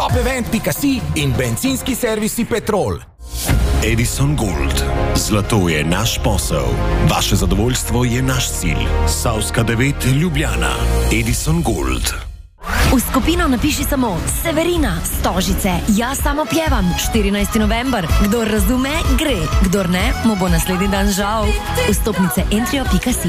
topevent.si in bencinski servisi Petrol. Edison Gold. Zlato je naš posel. Vaše zadovoljstvo je naš cilj. Savska 9 Ljubljana. Edison Gold. V skupino napiši samo Severina, Stožice, jaz samo pjevam, 14. november. Kdor razume, gre. Kdor ne, mu bo naslednji dan žal. Vstopnice entrio.si.